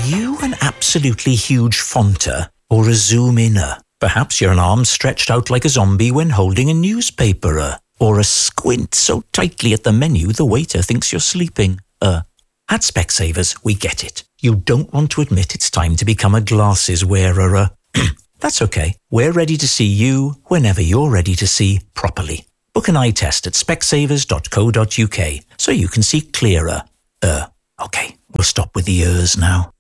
you an absolutely huge fonter or a zoom-inner? Perhaps you're an arm stretched out like a zombie when holding a newspaper, or a squint so tightly at the menu the waiter thinks you're sleeping. At Specsavers, we get it. You don't want to admit it's time to become a glasses wearer. That's okay. We're ready to see you whenever you're ready to see properly. Book an eye test at specsavers.co.uk so you can see clearer. Okay, we'll stop with the ers now.